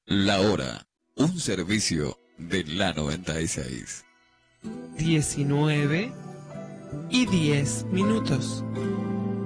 La hora, un servicio de la 96. 19:10.